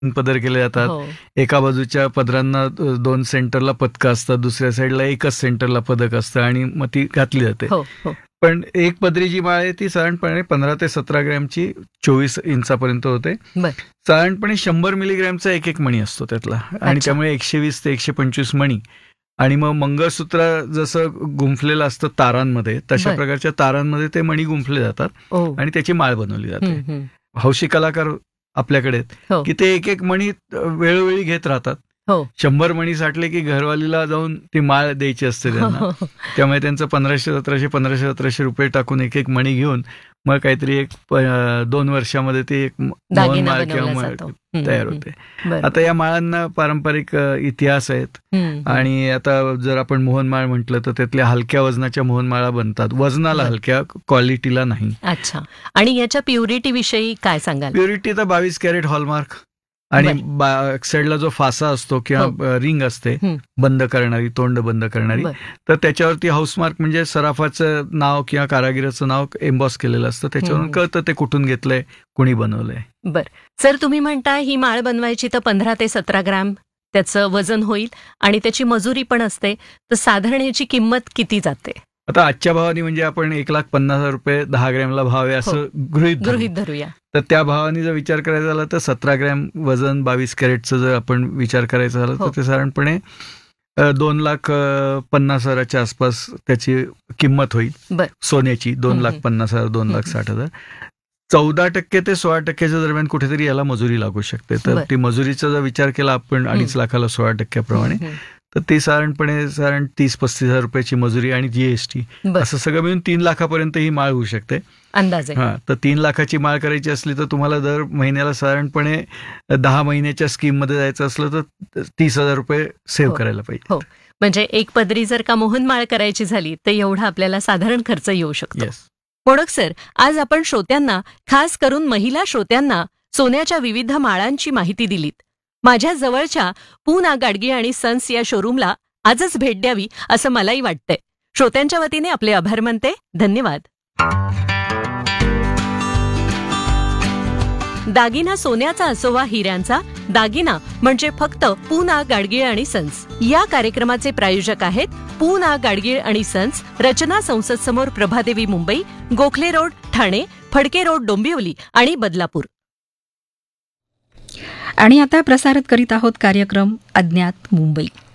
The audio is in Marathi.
पदर केले जातात. हो. एका बाजूच्या पदरांना 2 सेंटरला पदकं असतात, दुसऱ्या साईडला एकच सेंटरला पदक असतं आणि मग ती घातली जाते. हो हो पण एक पदरी जी माळ आहे ती साधारणपणे 15 ते 17 ग्रॅमची 24 इंचापर्यंत होते. बर साधारणपणे 100 मिलीग्रॅमचा एक मणी असतो त्यातला आणि अच्छा. त्यामुळे 120 ते 125 मणी. आणि मग मंगळसूत्र जसं गुंफलेलं असतं तारांमध्ये, तशा बर. प्रकारच्या तारांमध्ये ते मणी गुंफले जातात ओ आणि त्याची माळ बनवली जाते. हम्म. हौशी कलाकार आपल्याकडे आहेत हो की ते एक मणी वेळोवेळी घेत राहतात. हो 100 मणी साठले की घरवालीला जाऊन ती माळ द्यायची असते त्यांना. हो. त्यामुळे त्यांचं 1500-1700 रुपये टाकून एक मणी घेऊन मग काहीतरी 2 वर्षामध्ये ती एक दागिना माळ बनवला किंवा जातो. तयार होते. बर. आता या माळांना पारंपरिक इतिहास आहेत. आणि आता जर आपण मोहनमाळ म्हटलं तर त्यातल्या हलक्या वजनाच्या मोहनमाळा बनतात, वजनाला हलक्या, क्वालिटीला नाही. अच्छा. आणि याच्या प्युरिटी विषयी काय सांगाल? प्युरिटी तर 22 कॅरेट हॉलमार्क आणि साईडला जो फासा असतो किंवा रिंग असते बंद करणारी, तोंड बंद करणारी, बर. तर त्याच्यावरती हाऊसमार्क म्हणजे सराफाचं नाव किंवा कारागिराचं नाव एम्बॉस केलेलं असतं. त्याच्यावरून कळतं ते कुठून घेतलंय, कुणी बनवलंय. बर. सर, तुम्ही म्हणताय ही माळ बनवायची तर 15 ते 17 ग्रॅम त्याचं वजन होईल आणि त्याची मजुरी पण असते, तर साधारण याची किंमत किती जाते? आता आजच्या भावाने म्हणजे आपण 1,50,000 रुपये 10 ग्रॅमला भाव आहे असं गृहीत धरूया. तर त्या भावाने जर विचार करायचा झाला तर 17 ग्रॅम वजन 22 कॅरेटचं जर आपण विचार करायचा झाला तर ते साधारणपणे 2,50,000च्या आसपास त्याची किंमत होईल. बर. सोन्याची 2,50,000, 2,60,000. 14% ते 16%च्या दरम्यान कुठेतरी याला मजुरी लागू शकते. तर ती मजुरीचा जर विचार केला आपण 2.5 लाखाला 16% तर ती साधारण 30-35,000 रुपयाची मजुरी आणि जीएसटी असं सगळं मिळून 3 लाखापर्यंत ही माळ होऊ शकते अंदाजे. तर 3 लाखाची माळ करायची असली तर तुम्हाला दर महिन्याला साधारणपणे 10 महिन्याच्या स्कीम मध्ये जायचं असलं तर 30,000 रुपये सेव्ह करायला पाहिजे. म्हणजे एक पदरी जर का मोहनमाळ करायची झाली तर एवढा आपल्याला साधारण खर्च येऊ शकतो. मोडक सर, आज आपण श्रोत्यांना, खास करून महिला श्रोत्यांना, सोन्याच्या विविध माळांची माहिती दिलीत. माझ्या जवळच्या पूना गाडगी आणि सन्स या शोरूमला आजच भेट द्यावी असं मलाही वाटतंय. श्रोत्यांच्या वतीने आपले आभार मानते. धन्यवाद. दागिना सोन्याचा असो वा हिऱ्यांचा, दागिना म्हणजे फक्त पूना गाडगीळ आणि सन्स. या कार्यक्रमाचे प्रायोजक आहेत पूना गाडगीळ आणि सन्स, रचना संसद समोर, प्रभादेवी, मुंबई, गोखले रोड, ठाणे, फडके रोड, डोंबिवली आणि बदलापूर. आणि आता प्रसारित करीत आहोत कार्यक्रम अज्ञात मुंबई.